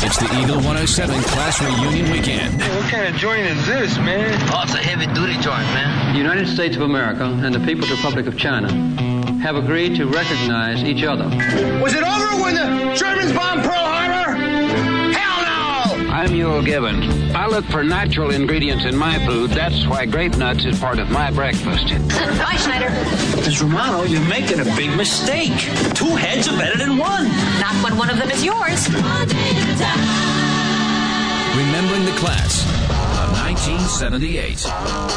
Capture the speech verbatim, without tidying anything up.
It's the Eagle one oh seven Class Reunion Weekend. Hey, what kind of joint is this, man? Oh, it's a heavy-duty joint, man. The United States of America and the People's Republic of China have agreed to recognize each other. Was it over when the Germans bombed Pearl Harbor? Hell no! I'm Yul Gibbons. I look for natural ingredients in my food. That's why grape nuts is part of my breakfast. Bye, Schneider. Miz Romano, you're making a big mistake. Two heads are better than one. Not when one of them is yours. Remembering the class of nineteen seventy-eight.